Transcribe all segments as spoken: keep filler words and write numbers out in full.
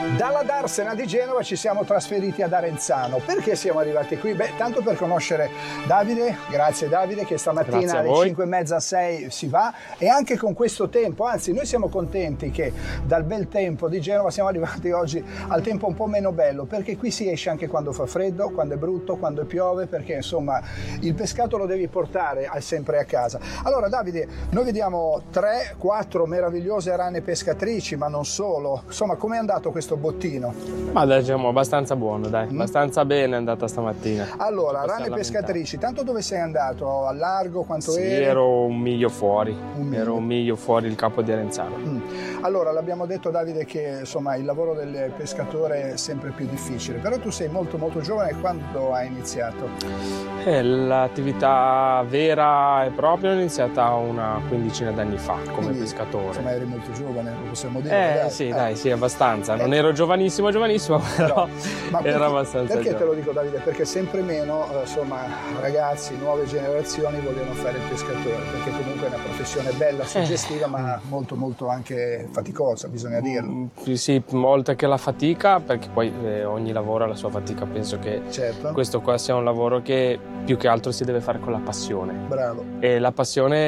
Dalla Darsena di Genova ci siamo trasferiti ad Arenzano. Perché siamo arrivati qui? Beh, tanto per conoscere Davide, grazie Davide, che stamattina alle cinque e mezza a sei si va, e anche con questo tempo, anzi noi siamo contenti che dal bel tempo di Genova siamo arrivati oggi al tempo un po' meno bello, perché qui si esce anche quando fa freddo, quando è brutto, quando piove, perché insomma il pescato lo devi portare sempre a casa. Allora Davide, noi vediamo tre quattro meravigliose rane pescatrici, ma non solo. Insomma, com'è andato questo bottino? Ma diciamo abbastanza buono, dai, mm. abbastanza bene è andata stamattina. Allora, rane pescatrici, tanto dove sei andato? Al largo? Quanto sì, eri? ero un miglio fuori, un miglio. ero un miglio fuori il capo di Arenzano. Mm. Allora, l'abbiamo detto Davide che insomma il lavoro del pescatore è sempre più difficile, però tu sei molto molto giovane. Quando hai iniziato? Eh, l'attività vera e propria è iniziata una quindicina d'anni fa come Quindi, pescatore. Insomma, eri molto giovane, lo possiamo dire? Eh dai. sì, eh. dai, sì, abbastanza. Non eh. ero giovanissimo, giovanissimo, però Ma ero perché, abbastanza perché giovane. te lo dico Davide? Perché sempre meno insomma ragazzi, nuove generazioni vogliono fare il pescatore, perché comunque è una professione bella, suggestiva, eh. ma molto molto anche faticosa, bisogna dirlo. Mm, sì, oltre che la fatica, perché poi eh, ogni lavoro ha la sua fatica, penso che certo. questo qua sia un lavoro che più che altro si deve fare con la passione. Bravo. E la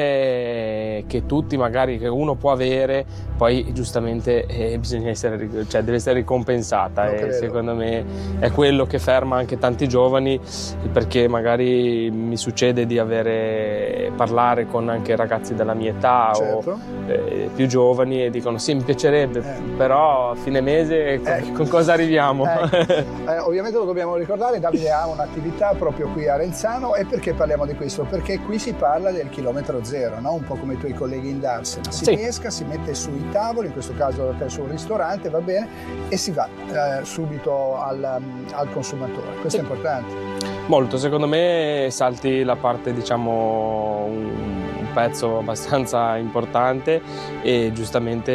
passione che tutti magari, che uno può avere, poi giustamente eh, bisogna essere, cioè deve essere ricompensata, e secondo me è quello che ferma anche tanti giovani, perché magari mi succede di avere parlare con anche ragazzi della mia età, certo. o eh, più giovani, e dicono sì, mi piacerebbe, eh. però a fine mese con, eh. con cosa arriviamo? Eh. eh, ovviamente lo dobbiamo ricordare, Davide ha un'attività proprio qui a Arenzano. E perché parliamo di questo? Perché qui si parla del chilometro zero, no? Un po' come i tuoi colleghi in Darsena. Si sì. pesca, si mette sui tavoli, in questo caso da te sul ristorante, va bene, e si va eh, subito al, al consumatore. Questo sì. è importante. Molto, secondo me salti la parte, diciamo, un, un pezzo abbastanza importante, e giustamente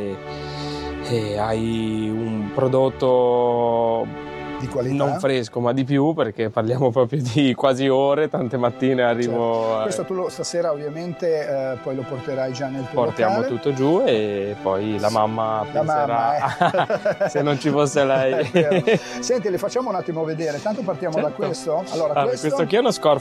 eh, hai un prodotto di qualità, non fresco ma di più, perché parliamo proprio di quasi ore, tante mattine arrivo. Certo. Questo tu lo, stasera ovviamente eh, poi lo porterai già nel tuo portiamo locale. tutto giù, e poi la mamma la penserà mamma, eh. se non ci fosse lei. Senti, le facciamo un attimo vedere, tanto partiamo certo. da questo. Allora, ah, questo... questo qui è uno scorf